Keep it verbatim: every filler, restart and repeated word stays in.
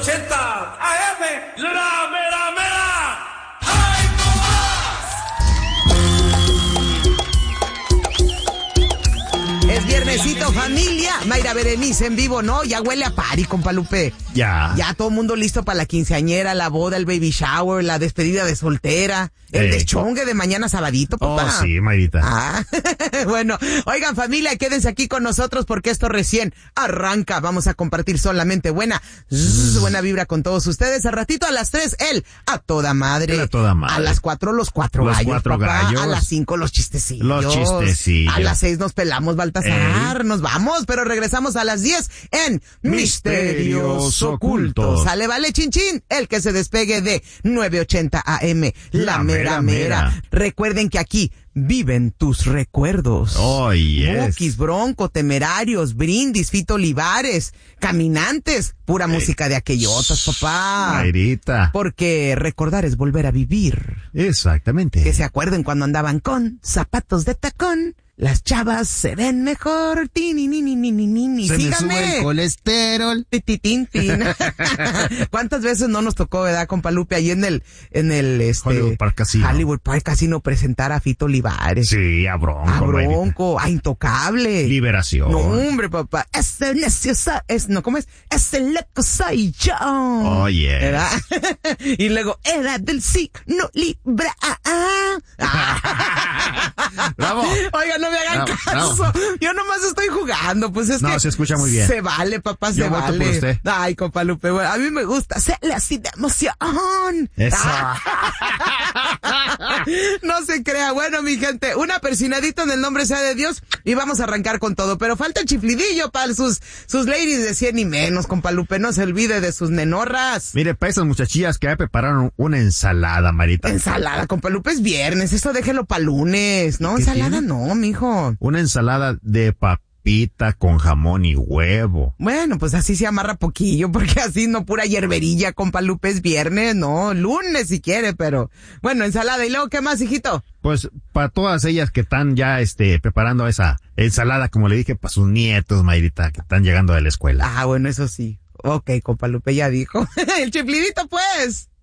ochenta A M, la mera mera. Es viernesito, familia. Mayra Berenice en vivo, ¿no? Ya huele a party, compa Lupe. Ya. Ya todo el mundo listo para la quinceañera, la boda, el baby shower, la despedida de soltera, el Ey. deschongue de mañana sabadito, papá. Oh, sí, Mayrita. Ah, bueno, oigan, familia, quédense aquí con nosotros porque esto recién arranca. Vamos a compartir solamente buena, zzz, buena vibra con todos ustedes. Al ratito a las tres, él, a toda madre. Él a toda madre. A las cuatro, los cuatro Los gallos, cuatro papá. gallos. A las cinco, los chistecillos. Los chistecillos. A las seis nos pelamos, Baltasar. Nos vamos, pero regresamos a las diez en Misterios Ocultos. Sale, vale, chin chin, el que se despegue de nueve ochenta A M, la, La mera, mera, mera. mera. Recuerden que aquí viven tus recuerdos. Oh, yes. Bukis, Bronco, Temerarios, Brindis, Fito Olivares, Caminantes, pura Ey. música de aquellotas, papá. Mayrita. Porque recordar es volver a vivir. Exactamente. Que se acuerden cuando andaban con zapatos de tacón. Las chavas se ven mejor. Tini, ni, ni, ni, ni, ni. Se me Síganme. sube el colesterol. Tititintin. ¿Cuántas veces no nos tocó, verdad, compa Lupe, ahí en el, en el, este, Hollywood Park Casino. Hollywood Park Casino presentar a Fito Olivares? Sí, a Bronco. A Mayrita. Bronco, a Intocable. Liberación. No, hombre, papá. Ese necio sa- es, no, ¿cómo es? Ese loco soy yo. Oh, yes. ¿Verdad? Y luego, era del sí, no libra. Ah, ah. Bravo. Oigan, no me hagan Bravo, caso. bravo. Yo nomás estoy jugando, pues es No, que. se escucha muy bien. Se vale, papá, se Yo voto vale. por usted. Ay, compa Lupe, bueno, a mí me gusta hacerle así de emoción. Eso. No se crea. Bueno, mi gente, una persinadita en el nombre sea de Dios y vamos a arrancar con todo. Pero falta el chiflidillo para sus, sus ladies de cien y menos, compa Lupe. No se olvide de sus nenorras. Mire, para esas muchachillas que ya prepararon una ensalada, Marita. Ensalada, compa Lupe, es viernes. Eso déjelo para lunes. No, ¿Qué ensalada tiene? no, mijo. Una ensalada de papita con jamón y huevo. Bueno, pues así se amarra poquillo, porque así no pura hierberilla, compa Lupe, es viernes, no, lunes si quiere, pero bueno, ensalada. ¿Y luego qué más, hijito? Pues para todas ellas que están ya este preparando esa ensalada, como le dije, para sus nietos, Mayrita, que están llegando de la escuela. Ah, bueno, eso sí. Ok, compa Lupe ya dijo. El chiflidito, pues.